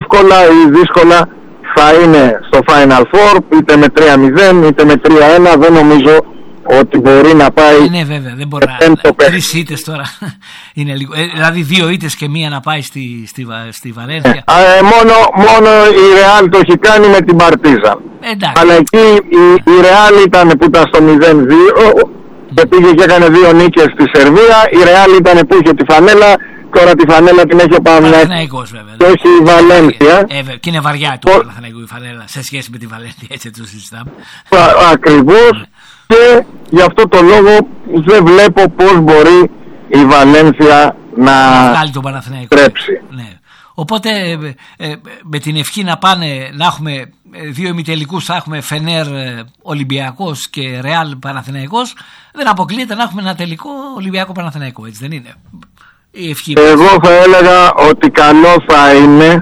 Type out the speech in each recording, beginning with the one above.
εύκολα ή δύσκολα θα είναι στο Final Four, είτε με 3-0 είτε με 3-1. Δεν νομίζω ότι μπορεί να πάει. Ναι, βέβαια, δεν μπορεί να. 3 ήττες τώρα. Είναι λίγο. Δηλαδή 2 ήττες και μία να πάει στη Βαλένθια. Μόνο η Real το έχει κάνει με την Παρτίζαν. Αλλά εκεί η Real ήταν που ήταν στο 0-2 και πήγε και έκανε 2 νίκες στη Σερβία. Η Real ήταν που είχε τη φανέλα. Τώρα τη φανέλα την έχει ο Παναθηναϊκός και όχι η Βαλένθια. Και είναι βαριά το Παναθηναϊκό η φανέλα σε σχέση με τη Βαλένθια, έτσι το συζητάμε. Ακριβώς. Και γι' αυτό το λόγο δεν βλέπω πώς μπορεί η Βαλένθια να βγάλει τον Παναθηναϊκό. Ναι. Οπότε με την ευχή να πάνε να έχουμε 2 ημιτελικούς, θα έχουμε Φενέρ Ολυμπιακός και Ρεάλ Παναθηναϊκός, δεν αποκλείεται να έχουμε ένα τελικό Ολυμπιακό Παναθηναϊκό, έτσι δεν είναι? Η ευχή. Εγώ θα έλεγα ότι καλό θα είναι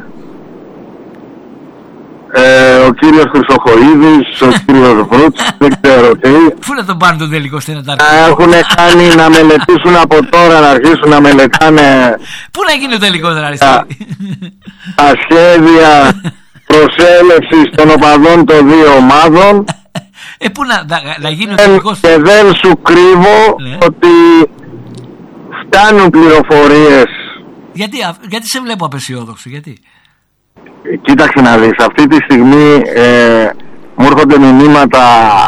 ο κύριος Χρυσοχοΐδης, ο κύριος Βρούτς, δεν ξέρω τι. Πού να τον πάρουν τον τελικό στην Αντάρτικη? Έχουν κάνει να μελετήσουν από τώρα, να αρχίσουν να μελετάνε. Πού να γίνει ο τελικός δηλαδή? Τα σχέδια προσέλευσης των οπαδών των 2 ομάδων. Πού να γίνει ο τελικός? Και δεν σου κρύβω ότι φτάνουν πληροφορίες. Γιατί σε βλέπω απεσιόδοξο, γιατί? Κοίταξε να δεις, αυτή τη στιγμή μου έρχονται μηνύματα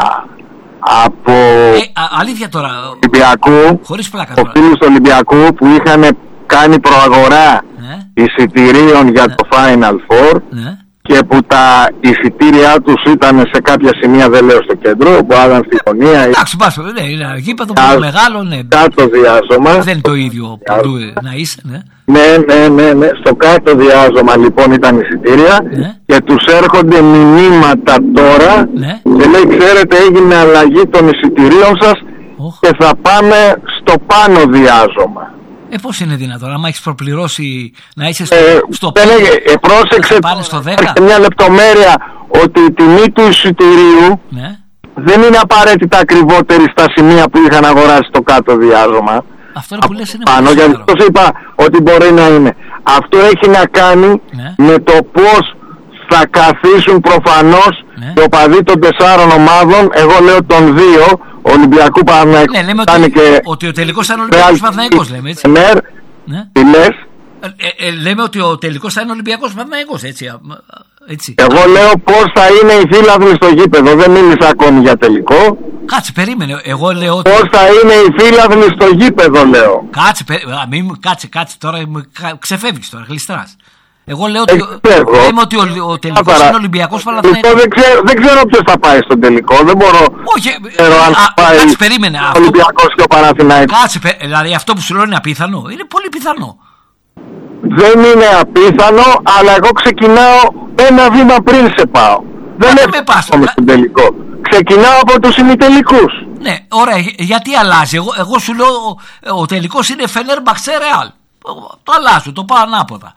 από αλήθεια τώρα, Ολυμπιακού, χωρίς πλάκα τώρα, φίλους του Ολυμπιακού που είχαν κάνει προαγορά εισιτηρίων για το Final Four και που τα εισιτήριά τους ήταν σε κάποια σημεία, δεν λέω στο κέντρο, που ήταν στη γωνία. Εντάξει, πάσο, είναι ένα γήπεδο μεγάλο, κάτω διάζωμα. Δεν είναι το ίδιο παντού να είσαι, Ναι. Στο κάτω διάζωμα λοιπόν ήταν εισιτήρια και τους έρχονται μηνύματα τώρα και λέει, ξέρετε, έγινε αλλαγή των εισιτηρίων σας και θα πάμε στο πάνω διάζωμα. Πώς είναι δυνατόν, άμα έχεις προπληρώσει να είσαι στο πρόσεξε, πάνε στο 10. Υπάρχει μια λεπτομέρεια ότι η τιμή του εισιτηρίου δεν είναι απαραίτητα ακριβότερη στα σημεία που είχαν αγοράσει το κάτω διάζωμα. Αυτό που λες είναι πάνω, γιατί αυτό είπα ότι μπορεί να είναι. Αυτό έχει να κάνει με το πώς θα καθίσουν προφανώς οι οπαδοί των 4 ομάδων. Εγώ λέω των 2, Ολυμπιακού Παναθηναϊκού. Ναι, λέμε ότι ο τελικός θα είναι Ολυμπιακός Παναθηναϊκός, λέμε έτσι. Τι λες? Λέμε ότι ο τελικός θα είναι Ολυμπιακός Παναθηναϊκός, έτσι. Εγώ λέω πώς θα είναι οι φίλαθλοι στο γήπεδο. Δεν μίλησα ακόμη για τελικό. Κάτσε, περίμενε. Εγώ λέω ότι... Πώς θα είναι οι φίλαθλοι στο γήπεδο, λέω. Κάτσε τώρα, ξεφεύγεις τώρα, γλιστράς. Εγώ λέω ότι, λέμε ότι ο τελικός είναι Ολυμπιακός Παναθηναϊκός. Δεν ξέρω ποιος θα πάει στον τελικό. Δεν μπορώ. Όχι, αν θα πάει ο Ολυμπιακός και ο Παναθηναϊκός. Κάτσε, δηλαδή αυτό που σου λέω είναι απίθανο. Είναι πολύ πιθανό. Δεν είναι απίθανο, αλλά εγώ ξεκινάω ένα βήμα πριν σε πάω. Δεν έχω στον τελικό. Ξεκινάω από τους ημιτελικούς. Ναι, ωραία, γιατί αλλάζει? Εγώ σου λέω ο τελικός είναι Φενέρμπαχτσε Ρεάλ. Το αλλάζω, το πάω ανάποδα.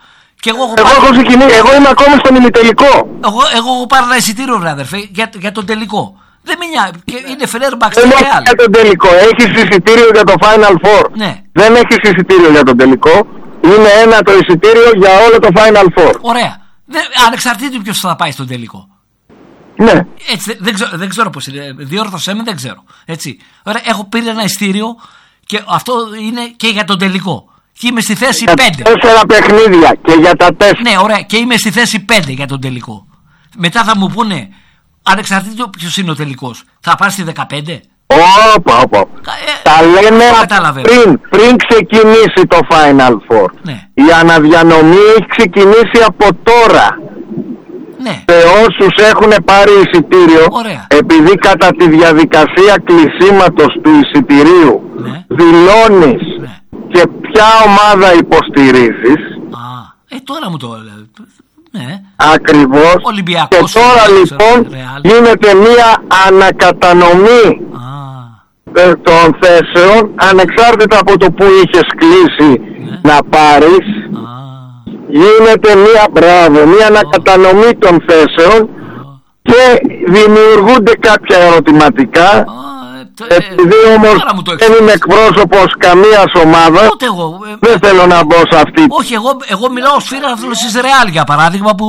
Εγώ είμαι ακόμη στον ημιτελικό. Εγώ έχω πάρει ένα εισιτήριο, ρε αδερφέ, για τον τελικό. Δεν με νοιάζει, είναι Φενέρμπαχτσε Ρεάλ. Για τον τελικό, έχεις εισιτήριο για το Final Four. Ναι. Δεν έχεις εισιτήριο για τον τελικό. Είναι ένα το εισιτήριο για όλο το Final Four. Ωραία. Ανεξαρτήτου ποιος θα πάει στον τελικό. Ναι. Έτσι, δεν ξέρω πώς είναι. Διόρθωσέ με, δεν ξέρω. Έτσι. Ωραία, έχω πήρε ένα εισιτήριο και αυτό είναι και για τον τελικό. Και είμαι στη θέση 5. 4 παιχνίδια και για τα 4. Ναι, ωραία, και είμαι στη θέση 5 για τον τελικό. Μετά θα μου πούνε, ανεξαρτήτου ποιος είναι ο τελικός, θα πάρει στη 15. Όπα. Τα λένε πριν ξεκινήσει το Final Four. Ναι. Η αναδιανομή έχει ξεκινήσει από τώρα. Ναι. Σε όσους έχουν πάρει εισιτήριο, επειδή κατά τη διαδικασία κλεισίματος του εισιτηρίου δηλώνεις και ποια ομάδα υποστηρίζεις. Τώρα μου το λέει. Ναι. Ακριβώς. Ολυμπιακός, και τώρα λοιπόν γίνεται μία ανακατανομή των θέσεων ανεξάρτητα από το που είχες κλείσει να πάρεις. Γίνεται μία ανακατανομή των θέσεων και δημιουργούνται κάποια ερωτηματικά. Επειδή όμως δεν είμαι εκπρόσωπος καμίας ομάδας, δεν θέλω να μπω σε αυτή. Όχι, εγώ μιλάω ως φίλαθλος της Ρεάλ για παράδειγμα, που